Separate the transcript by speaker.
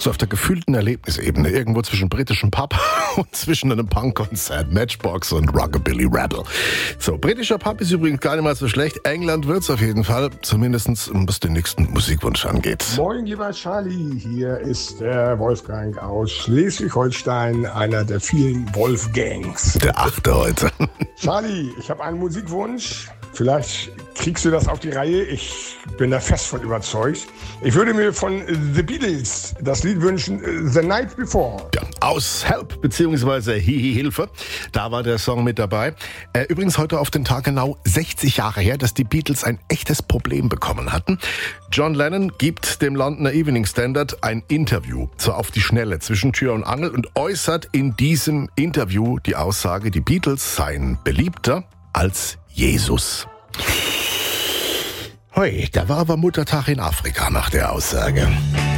Speaker 1: So auf der gefühlten Erlebnisebene, irgendwo zwischen britischem Pub und zwischen einem Punkkonzert, Matchbox und Rockabilly Rebel. So, britischer Pub ist übrigens gar nicht mal so schlecht. England wird's auf jeden Fall, zumindest was den nächsten Musikwunsch angeht.
Speaker 2: Moin, lieber Charlie, hier ist der Wolfgang aus Schleswig-Holstein, einer der vielen Wolfgangs.
Speaker 1: Der 8. heute.
Speaker 2: Charlie, ich habe einen Musikwunsch. Vielleicht kriegst du das auf die Reihe. Ich bin da fest von überzeugt. Ich würde mir von The Beatles das Lied wünschen, The Night Before.
Speaker 1: Ja, aus Help bzw. Hihi Hilfe. Da war der Song mit dabei. Übrigens heute auf den Tag genau 60 Jahre her, dass die Beatles ein echtes Problem bekommen hatten. John Lennon gibt dem Londoner Evening Standard ein Interview, so auf die Schnelle, zwischen Tür und Angel, und äußert in diesem Interview die Aussage, die Beatles seien beliebter als Jesus. Hoi, da war aber Muttertag in Afrika nach der Aussage.